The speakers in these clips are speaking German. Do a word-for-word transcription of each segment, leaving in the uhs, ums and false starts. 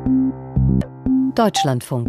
Deutschlandfunk.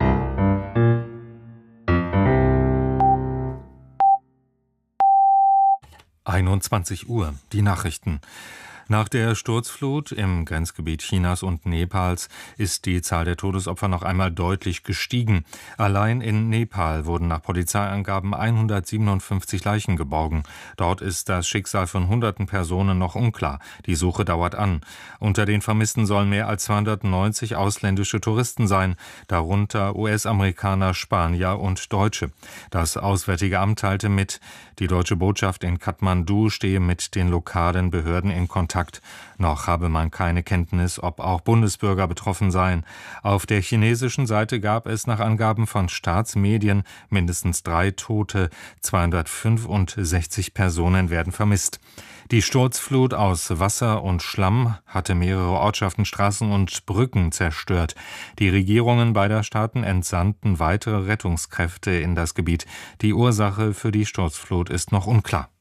einundzwanzig Uhr, die Nachrichten. Nach der Sturzflut im Grenzgebiet Chinas und Nepals ist die Zahl der Todesopfer noch einmal deutlich gestiegen. Allein in Nepal wurden nach Polizeiangaben hundertsiebenundfünfzig Leichen geborgen. Dort ist das Schicksal von hunderten Personen noch unklar. Die Suche dauert an. Unter den Vermissten sollen mehr als zweihundertneunzig ausländische Touristen sein, darunter U S-Amerikaner, Spanier und Deutsche. Das Auswärtige Amt teilte mit, die deutsche Botschaft in Kathmandu stehe mit den lokalen Behörden in Kontakt. Noch habe man keine Kenntnis, ob auch Bundesbürger betroffen seien. Auf der chinesischen Seite gab es nach Angaben von Staatsmedien mindestens drei Tote, zweihundertfünfundsechzig Personen werden vermisst. Die Sturzflut aus Wasser und Schlamm hatte mehrere Ortschaften, Straßen und Brücken zerstört. Die Regierungen beider Staaten entsandten weitere Rettungskräfte in das Gebiet. Die Ursache für die Sturzflut ist noch unklar.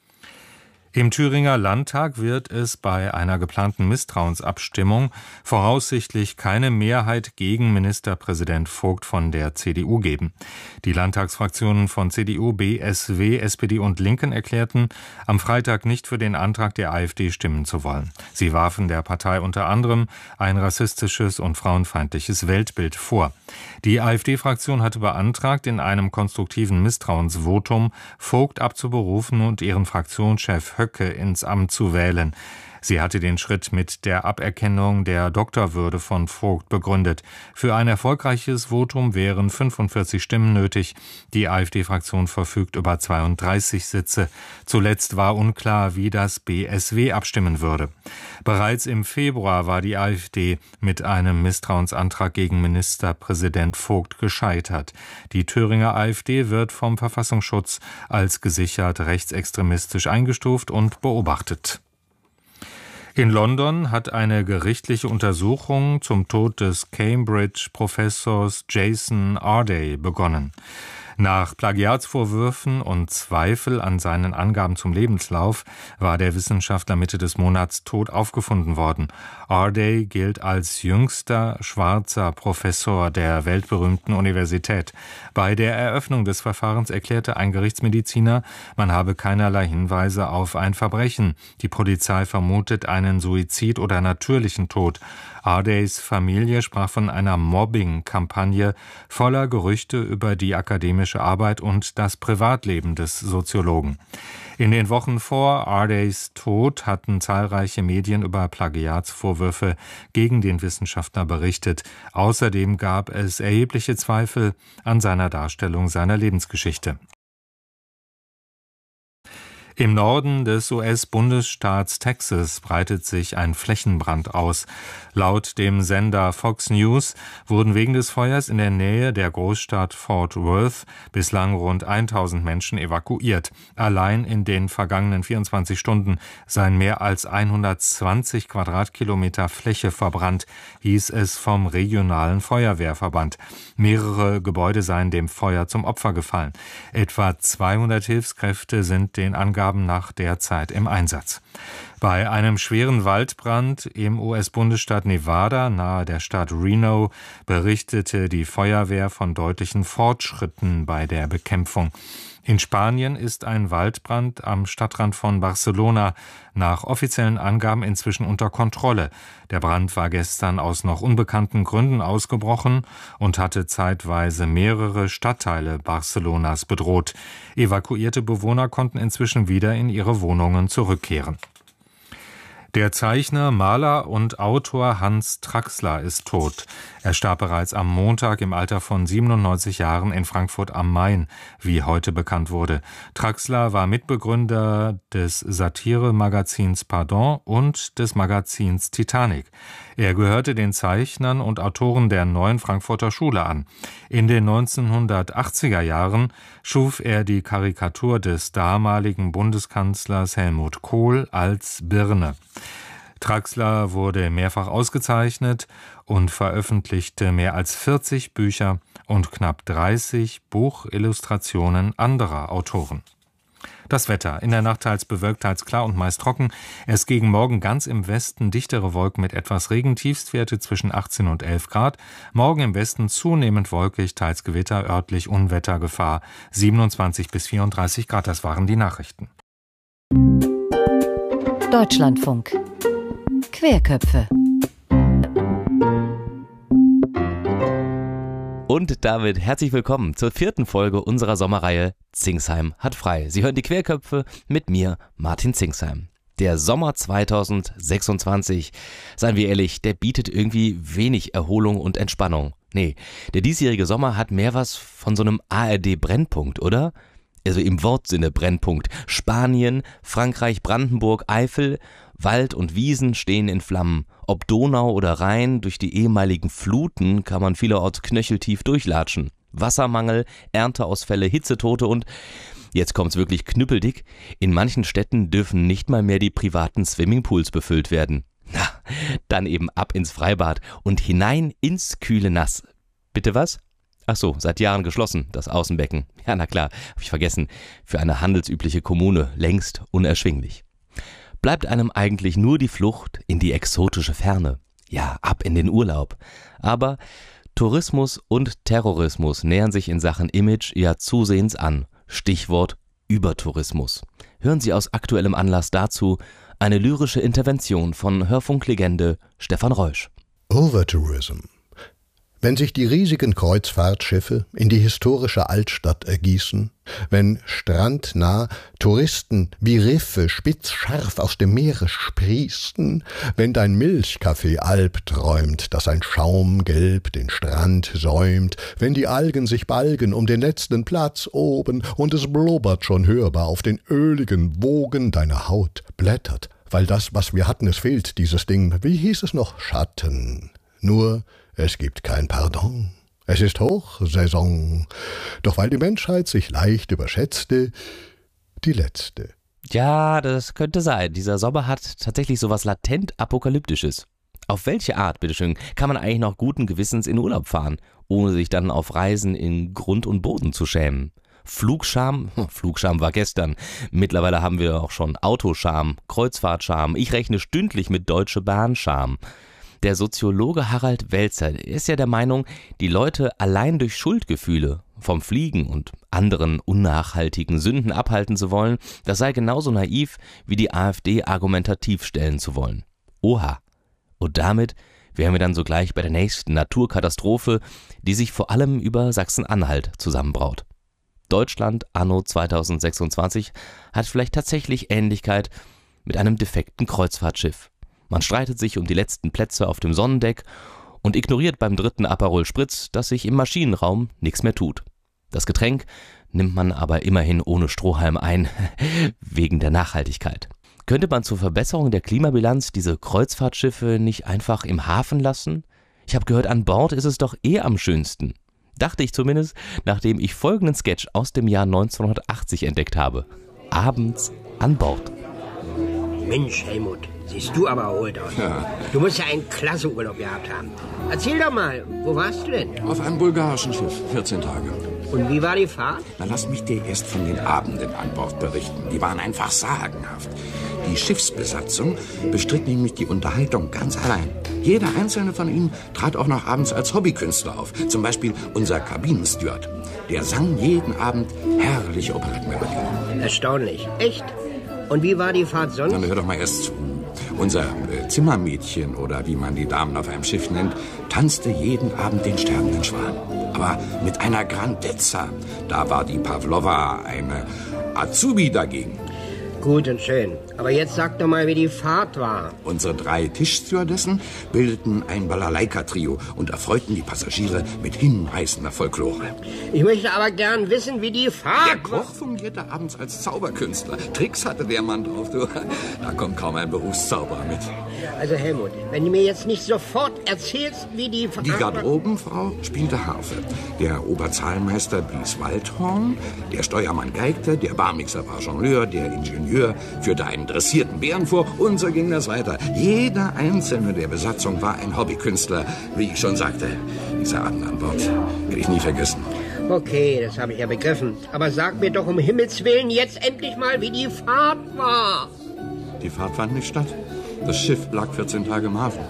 Im Thüringer Landtag wird es bei einer geplanten Misstrauensabstimmung voraussichtlich keine Mehrheit gegen Ministerpräsident Vogt von der C D U geben. Die Landtagsfraktionen von C D U, B S W, S P D und Linken erklärten, am Freitag nicht für den Antrag der AfD stimmen zu wollen. Sie warfen der Partei unter anderem ein rassistisches und frauenfeindliches Weltbild vor. Die AfD-Fraktion hatte beantragt, in einem konstruktiven Misstrauensvotum Vogt abzuberufen und ihren Fraktionschef Höcke ins Amt zu wählen. Sie hatte den Schritt mit der Aberkennung der Doktorwürde von Vogt begründet. Für ein erfolgreiches Votum wären fünfundvierzig Stimmen nötig. Die AfD-Fraktion verfügt über zweiunddreißig Sitze. Zuletzt war unklar, wie das B S W abstimmen würde. Bereits im Februar war die AfD mit einem Misstrauensantrag gegen Ministerpräsident Vogt gescheitert. Die Thüringer AfD wird vom Verfassungsschutz als gesichert rechtsextremistisch eingestuft und beobachtet. In London hat eine gerichtliche Untersuchung zum Tod des Cambridge-Professors Jason Arday begonnen. Nach Plagiatsvorwürfen und Zweifel an seinen Angaben zum Lebenslauf war der Wissenschaftler Mitte des Monats tot aufgefunden worden. Arday gilt als jüngster schwarzer Professor der weltberühmten Universität. Bei der Eröffnung des Verfahrens erklärte ein Gerichtsmediziner, man habe keinerlei Hinweise auf ein Verbrechen. Die Polizei vermutet einen Suizid oder natürlichen Tod. Ardays Familie sprach von einer Mobbing-Kampagne voller Gerüchte über die akademische Arbeit und das Privatleben des Soziologen. In den Wochen vor Ardays Tod hatten zahlreiche Medien über Plagiatsvorwürfe gegen den Wissenschaftler berichtet. Außerdem gab es erhebliche Zweifel an seiner Darstellung seiner Lebensgeschichte. Im Norden des U S-Bundesstaats Texas breitet sich ein Flächenbrand aus. Laut dem Sender Fox News wurden wegen des Feuers in der Nähe der Großstadt Fort Worth bislang rund tausend Menschen evakuiert. Allein in den vergangenen vierundzwanzig Stunden seien mehr als hundertzwanzig Quadratkilometer Fläche verbrannt, hieß es vom regionalen Feuerwehrverband. Mehrere Gebäude seien dem Feuer zum Opfer gefallen. Etwa zweihundert Hilfskräfte sind den Angaben nach derzeit im Einsatz. Bei einem schweren Waldbrand im U S-Bundesstaat Nevada nahe der Stadt Reno berichtete die Feuerwehr von deutlichen Fortschritten bei der Bekämpfung. In Spanien ist ein Waldbrand am Stadtrand von Barcelona nach offiziellen Angaben inzwischen unter Kontrolle. Der Brand war gestern aus noch unbekannten Gründen ausgebrochen und hatte zeitweise mehrere Stadtteile Barcelonas bedroht. Evakuierte Bewohner konnten inzwischen wieder in ihre Wohnungen zurückkehren. Der Zeichner, Maler und Autor Hans Traxler ist tot. Er starb bereits am Montag im Alter von siebenundneunzig Jahren in Frankfurt am Main, wie heute bekannt wurde. Traxler war Mitbegründer des Satire-Magazins Pardon und des Magazins Titanic. Er gehörte den Zeichnern und Autoren der Neuen Frankfurter Schule an. In den neunzehnhundertachtziger Jahren schuf er die Karikatur des damaligen Bundeskanzlers Helmut Kohl als Birne. Traxler wurde mehrfach ausgezeichnet und veröffentlichte mehr als vierzig Bücher und knapp dreißig Buchillustrationen anderer Autoren. Das Wetter. In der Nacht teils bewölkt, teils klar und meist trocken. Erst gegen Morgen ganz im Westen dichtere Wolken mit etwas Regen. Tiefstwerte zwischen achtzehn und elf Grad. Morgen im Westen zunehmend wolkig, teils Gewitter, örtlich Unwettergefahr. siebenundzwanzig bis vierunddreißig Grad. Das waren die Nachrichten. Deutschlandfunk. Querköpfe. Und damit herzlich willkommen zur vierten Folge unserer Sommerreihe Zingsheim hat frei. Sie hören die Querköpfe mit mir, Martin Zingsheim. Der Sommer zweitausendsechsundzwanzig, seien wir ehrlich, der bietet irgendwie wenig Erholung und Entspannung. Nee, der diesjährige Sommer hat mehr was von so einem A R D-Brennpunkt, oder? Also im Wortsinne Brennpunkt. Spanien, Frankreich, Brandenburg, Eifel, Wald und Wiesen stehen in Flammen. Ob Donau oder Rhein, durch die ehemaligen Fluten kann man vielerorts knöcheltief durchlatschen. Wassermangel, Ernteausfälle, Hitzetote und, jetzt kommt's wirklich knüppeldick, in manchen Städten dürfen nicht mal mehr die privaten Swimmingpools befüllt werden. Na, dann eben ab ins Freibad und hinein ins kühle Nass. Bitte was? Ach so, seit Jahren geschlossen, das Außenbecken. Ja, na klar, hab ich vergessen. Für eine handelsübliche Kommune längst unerschwinglich. Bleibt einem eigentlich nur die Flucht in die exotische Ferne. Ja, ab in den Urlaub. Aber Tourismus und Terrorismus nähern sich in Sachen Image ja zusehends an. Stichwort Übertourismus. Hören Sie aus aktuellem Anlass dazu eine lyrische Intervention von Hörfunklegende Stefan Reusch. Overtourism. Wenn sich die riesigen Kreuzfahrtschiffe in die historische Altstadt ergießen, wenn strandnah Touristen wie Riffe spitzscharf aus dem Meere sprießen, wenn dein Milchkaffee albträumt, dass ein Schaumgelb den Strand säumt, wenn die Algen sich balgen um den letzten Platz oben und es blubbert schon hörbar auf den öligen Wogen deiner Haut blättert, weil das, was wir hatten, es fehlt, dieses Ding, wie hieß es noch, Schatten, nur es gibt kein Pardon. Es ist Hochsaison. Doch weil die Menschheit sich leicht überschätzte, die letzte. Ja, das könnte sein. Dieser Sommer hat tatsächlich sowas latent Apokalyptisches. Auf welche Art, bitteschön, kann man eigentlich noch guten Gewissens in Urlaub fahren, ohne sich dann auf Reisen in Grund und Boden zu schämen? Flugscham? Flugscham war gestern. Mittlerweile haben wir auch schon Autoscham, Kreuzfahrtscham. Ich rechne stündlich mit Deutsche Bahn-Scham. Der Soziologe Harald Welzer ist ja der Meinung, die Leute allein durch Schuldgefühle vom Fliegen und anderen unnachhaltigen Sünden abhalten zu wollen, das sei genauso naiv, wie die AfD argumentativ stellen zu wollen. Oha. Und damit wären wir dann sogleich bei der nächsten Naturkatastrophe, die sich vor allem über Sachsen-Anhalt zusammenbraut. Deutschland anno zweitausendsechsundzwanzig hat vielleicht tatsächlich Ähnlichkeit mit einem defekten Kreuzfahrtschiff. Man streitet sich um die letzten Plätze auf dem Sonnendeck und ignoriert beim dritten Aperol Spritz, dass sich im Maschinenraum nichts mehr tut. Das Getränk nimmt man aber immerhin ohne Strohhalm ein, wegen der Nachhaltigkeit. Könnte man zur Verbesserung der Klimabilanz diese Kreuzfahrtschiffe nicht einfach im Hafen lassen? Ich habe gehört, an Bord ist es doch eh am schönsten. Dachte ich zumindest, nachdem ich folgenden Sketch aus dem Jahr neunzehnhundertachtzig entdeckt habe. Abends an Bord. Mensch, Helmut, siehst du aber erholt aus. Ja. Du musst ja einen klasse Urlaub gehabt haben. Erzähl doch mal, wo warst du denn? Auf einem bulgarischen Schiff, vierzehn Tage. Und wie war die Fahrt? Na, lass mich dir erst von den Abenden an Bord berichten. Die waren einfach sagenhaft. Die Schiffsbesatzung bestritt nämlich die Unterhaltung ganz allein. Jeder einzelne von ihnen trat auch noch abends als Hobbykünstler auf. Zum Beispiel unser Kabinensteward. Der sang jeden Abend herrliche Operettenmelodien. Erstaunlich. Echt? Und wie war die Fahrt sonst? Dann hör doch mal erst zu. Unser äh, Zimmermädchen, oder wie man die Damen auf einem Schiff nennt, tanzte jeden Abend den sterbenden Schwan. Aber mit einer Grandezza. Da war die Pavlova eine Azubi dagegen. Gut und schön. Aber jetzt sag doch mal, wie die Fahrt war. Unsere drei Tischstewardessen bildeten ein Balalaika-Trio und erfreuten die Passagiere mit hinreißender Folklore. Ich möchte aber gern wissen, wie die Fahrt Der Koch fungierte abends als Zauberkünstler. Tricks hatte der Mann drauf, du. Da kommt kaum ein Berufszauberer mit. Also Helmut, wenn du mir jetzt nicht sofort erzählst, wie die Fahrt... Die Garderobenfrau spielte Harfe. Der Oberzahlmeister blies Waldhorn. Der Steuermann geigte. Der Barmixer war Jongleur. Der Ingenieur Ingenieur führte einen dressierten Bären vor und so ging das weiter. Jeder einzelne der Besatzung war ein Hobbykünstler, wie ich schon sagte. Dieser Abend an Bord will ich nie vergessen. Okay, das habe ich ja begriffen. Aber sag mir doch um Himmels Willen jetzt endlich mal, wie die Fahrt war. Die Fahrt fand nicht statt. Das Schiff lag vierzehn Tage im Hafen.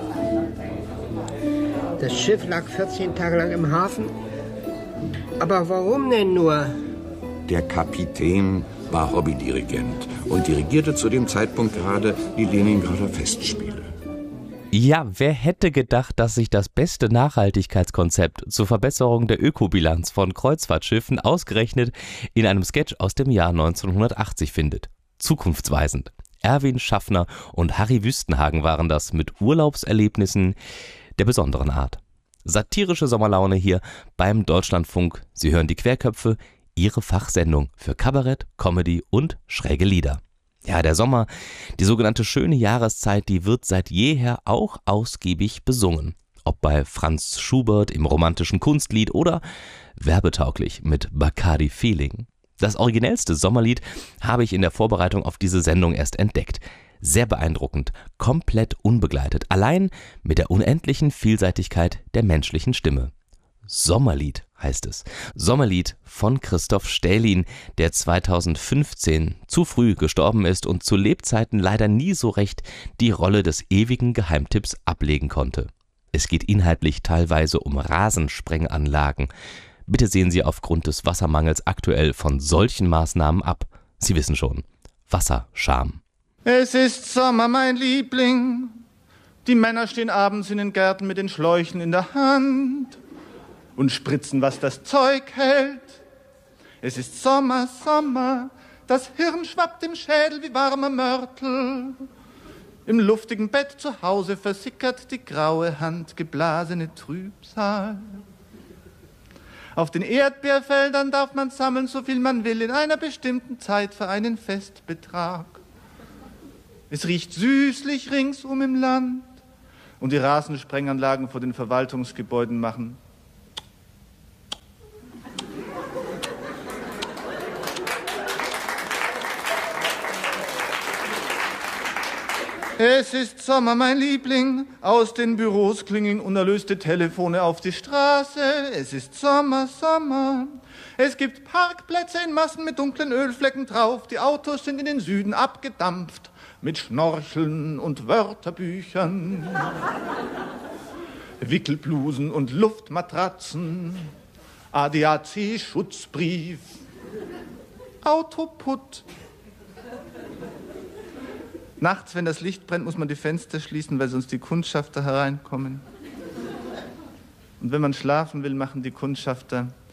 Das Schiff lag vierzehn Tage lang im Hafen? Aber warum denn nur? Der Kapitän war Hobbydirigent und dirigierte zu dem Zeitpunkt gerade die Leningrader Festspiele. Ja, wer hätte gedacht, dass sich das beste Nachhaltigkeitskonzept zur Verbesserung der Ökobilanz von Kreuzfahrtschiffen ausgerechnet in einem Sketch aus dem Jahr neunzehnhundertachtzig findet? Zukunftsweisend. Erwin Schaffner und Harry Wüstenhagen waren das mit Urlaubserlebnissen der besonderen Art. Satirische Sommerlaune hier beim Deutschlandfunk. Sie hören die Querköpfe, Ihre Fachsendung für Kabarett, Comedy und schräge Lieder. Ja, der Sommer, die sogenannte schöne Jahreszeit, die wird seit jeher auch ausgiebig besungen. Ob bei Franz Schubert im romantischen Kunstlied oder werbetauglich mit Bacardi Feeling. Das originellste Sommerlied habe ich in der Vorbereitung auf diese Sendung erst entdeckt. Sehr beeindruckend, komplett unbegleitet, allein mit der unendlichen Vielseitigkeit der menschlichen Stimme. Sommerlied heißt es. Sommerlied von Christoph Stählin, der zweitausendfünfzehn zu früh gestorben ist und zu Lebzeiten leider nie so recht die Rolle des ewigen Geheimtipps ablegen konnte. Es geht inhaltlich teilweise um Rasensprenganlagen. Bitte sehen Sie aufgrund des Wassermangels aktuell von solchen Maßnahmen ab. Sie wissen schon, Wasserscham. Es ist Sommer, mein Liebling. Die Männer stehen abends in den Gärten mit den Schläuchen in der Hand und spritzen, was das Zeug hält. Es ist Sommer, Sommer, das Hirn schwappt im Schädel wie warmer Mörtel. Im luftigen Bett zu Hause versickert die graue Hand geblasene Trübsal. Auf den Erdbeerfeldern darf man sammeln, so viel man will, in einer bestimmten Zeit für einen Festbetrag. Es riecht süßlich ringsum im Land und die Rasensprenganlagen vor den Verwaltungsgebäuden machen. Es ist Sommer, mein Liebling, aus den Büros klingeln unerlöste Telefone auf die Straße. Es ist Sommer, Sommer. Es gibt Parkplätze in Massen mit dunklen Ölflecken drauf. Die Autos sind in den Süden abgedampft mit Schnorcheln und Wörterbüchern, Wickelblusen und Luftmatratzen, A D A C-Schutzbrief, Autoput. Nachts, wenn das Licht brennt, muss man die Fenster schließen, weil sonst die Kundschafter hereinkommen. Und wenn man schlafen will, machen die Kundschafter